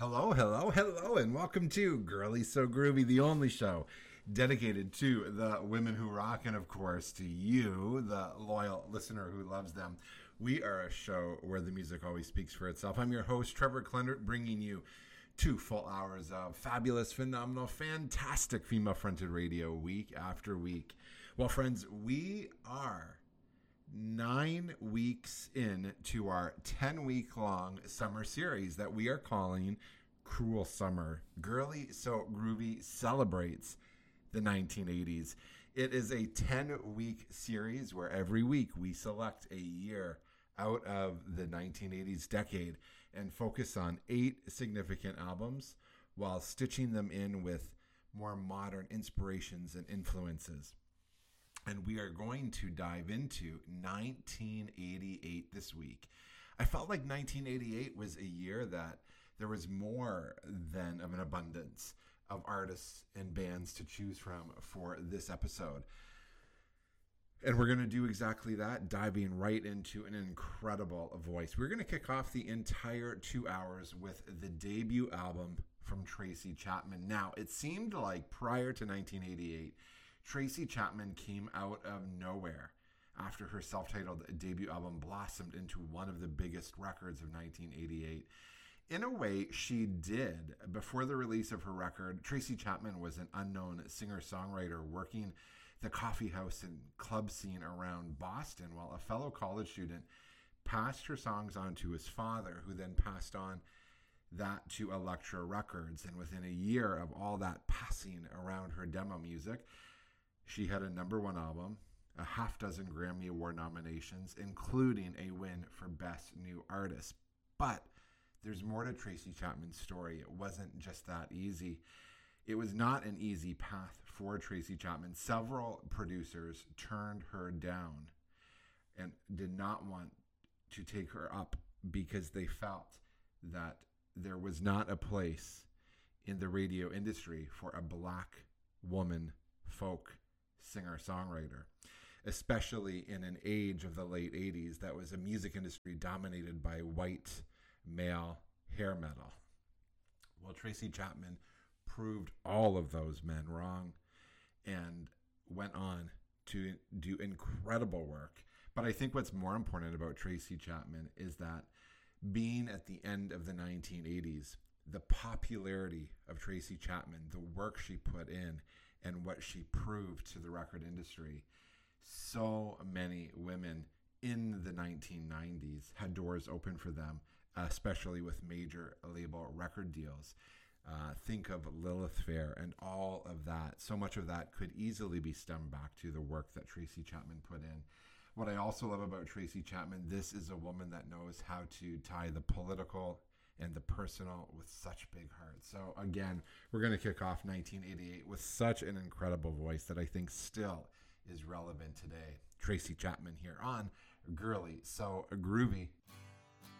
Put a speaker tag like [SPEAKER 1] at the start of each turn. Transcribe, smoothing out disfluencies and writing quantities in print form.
[SPEAKER 1] Hello, hello, hello, and welcome to Girly So Groovy, the only show dedicated to the women who rock and, of course, to you, the loyal listener who loves them. We are a show where the music always speaks for itself. I'm your host, Trevor Klendert, bringing you 2 full hours of fabulous, phenomenal, fantastic female-fronted radio week after week. Well, friends, we are 9 weeks into our 10-week-long summer series that we are calling Cruel Summer. Girly So Groovy celebrates the 1980s. It is a 10-week series where every week we select a year out of the 1980s decade and focus on 8 significant albums while stitching them in with more modern inspirations and influences. And we are going to dive into 1988 this week. I felt like 1988 was a year that there was more than of an abundance of artists and bands to choose from for this episode. And we're going to do exactly that, diving right into an incredible voice. We're going to kick off the entire 2 hours with the debut album from Tracy Chapman. Now, it seemed like prior to 1988, Tracy Chapman came out of nowhere after her self-titled debut album blossomed into one of the biggest records of 1988. In a way, she did. Before the release of her record, Tracy Chapman was an unknown singer-songwriter working the coffee house and club scene around Boston, while a fellow college student passed her songs on to his father, who then passed on that to Elektra Records. And within a year of all that passing around her demo music, she had a #1 album, a half-dozen Grammy Award nominations, including a win for Best New Artist. But there's more to Tracy Chapman's story. It wasn't just that easy. It was not an easy path for Tracy Chapman. Several producers turned her down and did not want to take her up because they felt that there was not a place in the radio industry for a black woman folk singer-songwriter, especially in an age of the late 80s that was a music industry dominated by white male hair metal. Well, Tracy Chapman proved all of those men wrong and went on to do incredible work. But I think what's more important about Tracy Chapman is that being at the end of the 1980s, the popularity of Tracy Chapman, the work she put in, and what she proved to the record industry, so many women in the 1990s had doors open for them, especially with major label record deals. Think of Lilith Fair and all of that. So much of that could easily be stemmed back to the work that Tracy Chapman put in. What I also love about Tracy Chapman, this is a woman that knows how to tie the political and the personal with such big heart. So again, we're going to kick off 1988 with such an incredible voice that I think still is relevant today. Tracy Chapman here on Girly So Groovy.